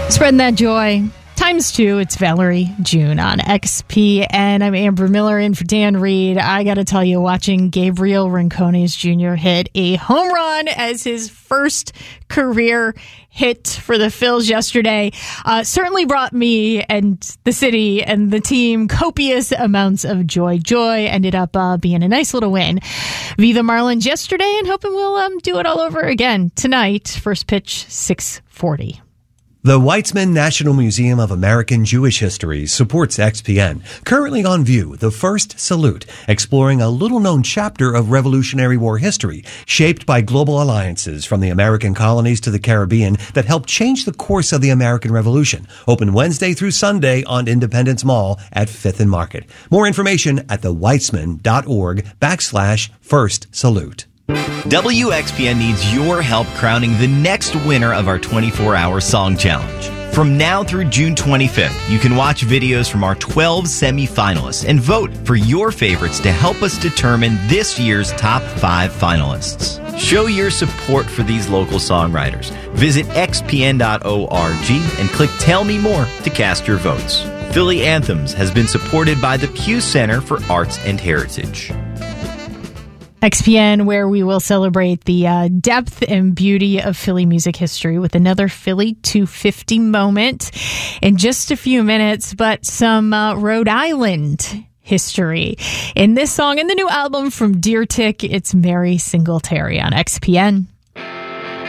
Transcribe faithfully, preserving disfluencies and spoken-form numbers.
Spreading that joy. Times two, it's Valerie June on X P N. I'm Amber Miller in for Dan Reed. I got to tell you, watching Gabriel Rincones Junior hit a home run as his first career hit for the Phils yesterday uh, certainly brought me and the city and the team copious amounts of joy. Joy ended up uh, being a nice little win. V the Marlins yesterday, and hoping we'll um, do it all over again tonight. First pitch, six forty. The Weizmann National Museum of American Jewish History supports X P N. Currently on view, The First Salute, exploring a little-known chapter of Revolutionary War history shaped by global alliances from the American colonies to the Caribbean that helped change the course of the American Revolution. Open Wednesday through Sunday on Independence Mall at fifth and Market. More information at theweitzman.org backslash First Salute. W X P N needs your help crowning the next winner of our twenty-four hour Song Challenge. From now through June twenty-fifth, you can watch videos from our twelve semi-finalists and vote for your favorites to help us determine this year's top five finalists. Show your support for these local songwriters. Visit x p n dot org and click Tell Me More to cast your votes. Philly Anthems has been supported by the Pew Center for Arts and Heritage. X P N, where we will celebrate the uh, depth and beauty of Philly music history with another Philly two fifty moment in just a few minutes, but some uh, Rhode Island history in this song and the new album from Deer Tick. It's Mary Singletary on X P N.